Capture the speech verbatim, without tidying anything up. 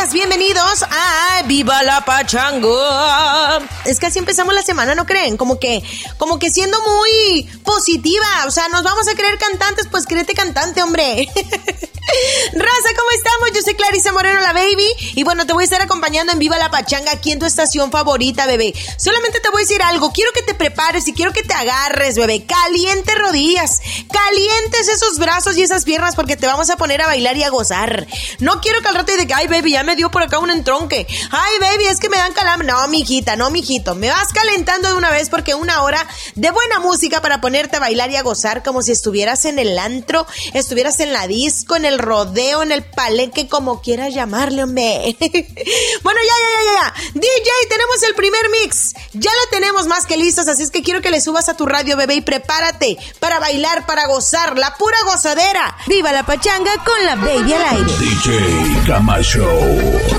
bienvenidas, bienvenidos a Viva la Pachanga. Es que así empezamos la semana, ¿no creen? Como que, como que siendo muy positiva. O sea, nos vamos a creer cantantes, pues créete cantante, hombre. Raza, ¿cómo estamos? Yo soy Clarisa Moreno, la baby. Y bueno, te voy a estar acompañando en Viva la Pachanga, aquí en tu estación favorita, bebé. Solamente te voy a decir algo. Quiero que te prepares y quiero que te agarres, bebé. Caliente rodillas, calientes esos brazos y esas piernas, porque te vamos a poner a bailar y a gozar. No quiero que al rato diga, ay, baby, ya me dio por acá un entronque. Ay, baby, es que me dan calambre. No, mijita, no, mijito. Me vas calentando de una vez, porque una hora de buena música para ponerte a bailar y a gozar como si estuvieras en el antro, estuvieras en la disco, en el rodeo, en el palenque, como quieras llamarle, hombre. Bueno, ya, ya, ya, ya. D J, tenemos el primer mix. Ya lo tenemos más que listos, así es que quiero que le subas a tu radio, bebé, y prepárate para bailar, para gozar, la pura gozadera. Viva la Pachanga con la baby al aire. D J Camacho.